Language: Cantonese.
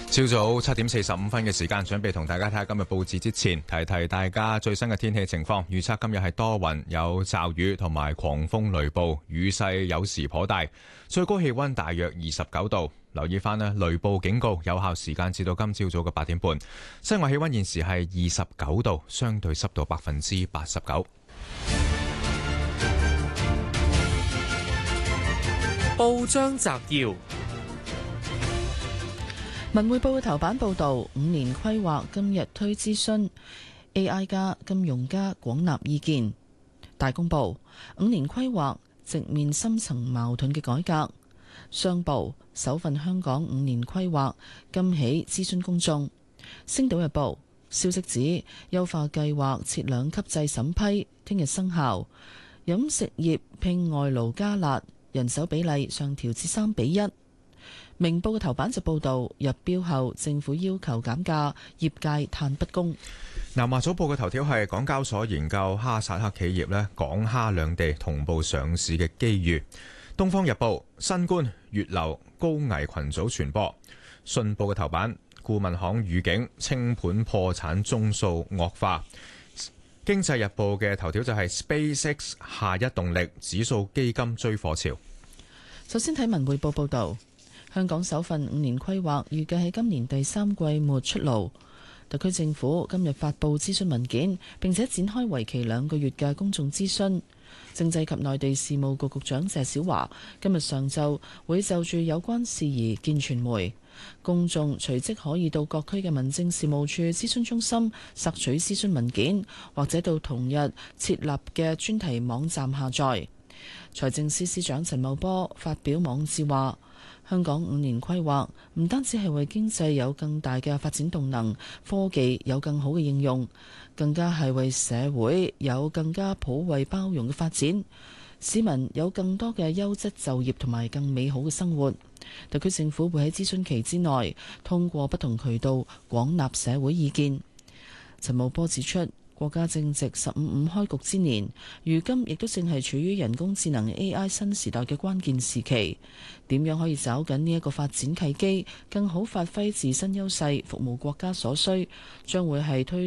朝早7:45嘅時間，準備同大家睇下今日報紙之前，提提大家最新嘅天氣情況。預測今日係多雲，有驟雨同埋狂風雷暴，雨勢有時頗大，最高氣溫大約29度。留意翻咧，雷暴警告有效時間至到今朝早嘅8點半。室外氣溫現時係29度，相對濕度89%。 報章摘要。 文匯報嘅頭版報道，5年規劃今日推諮詢 ，AI 加金融加廣納意見。大公報5年規劃直面深層矛盾嘅改革。商報首份香港5年規劃今起諮詢公眾。星島日報消息指優化計劃設2級制審批，聽日生效。飲食業聘外勞加辣，人手比例上調至3:1。明報嘅頭版就報道入標後政府要求減價，業界嘆不公。 南華早報嘅頭條係港交所研究哈薩克企業港哈兩地同步上市嘅機遇。東方日報新冠越流高危群組傳播。信報嘅頭版顧問行預警清盤破產宗數惡化。經濟日報嘅頭條就係 SpaceX 下一動力指數基金追貨潮。 首先睇文匯報報道。香港首份5年規劃預計喺今年第3季末出爐。特區政府今日發布諮詢文件，並且展開為期2個月嘅公眾諮詢。政制及內地事務局局長謝小華今日上晝會就住有關事宜見傳媒，公眾隨即可以到各區嘅民政事務處諮詢中心索取諮詢文件，或者到同日設立嘅專題網站下載。財政司司長陳茂波發表網誌話，香港5年規劃唔單止係為經濟有更大嘅發展動能，科技有更好嘅應用，更加係為社會有更加普惠包容嘅發展，市民有更多嘅優質就業同埋更美好嘅生活。特區政府會喺諮詢期之內，通過不同渠道廣納社會意見。陳茂波指出，國家正值15.5開局之年，如今亦都正係處於人工智能 AI 新時代嘅關鍵時期。點樣可以抓緊呢一個發展契機，更好發揮自身優勢，服務國家所需，將會係推